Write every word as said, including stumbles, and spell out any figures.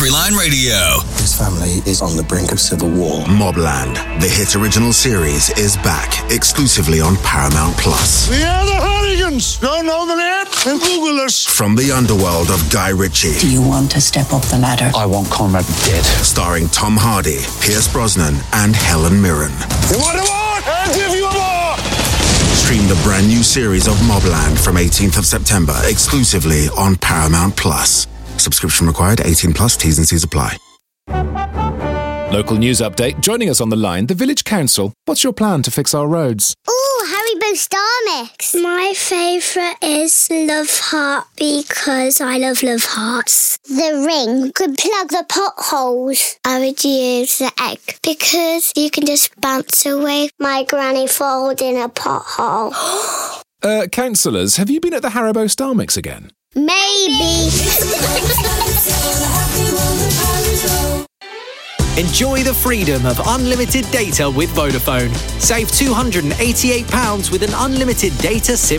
Country Line Radio. This family is on the brink of civil war. Mobland, the hit original series, is back exclusively on Paramount Plus. We are the Hardigans. Don't know the name? Then Google us. From the underworld of Guy Ritchie. Do you want to step up the ladder? I want Conrad dead. Starring Tom Hardy, Pierce Brosnan, and Helen Mirren. You want a war? I'll give you a war. Stream the brand new series of Mobland from eighteenth of September exclusively on Paramount Plus. Subscription required, eighteen plus, T's and C's apply. Local news update. Joining us on the line, the Village Council. What's your plan to fix our roads? Ooh, Haribo Star Mix. My favourite is Love Heart because I love Love Hearts. The ring could plug the potholes. I would use the egg because you can just bounce away my granny falls in a pothole. Uh, councillors, have you been at the Haribo Star Mix again? Maybe. Enjoy the freedom of unlimited data with Vodafone. Save two hundred eighty-eight pounds with an unlimited data SIM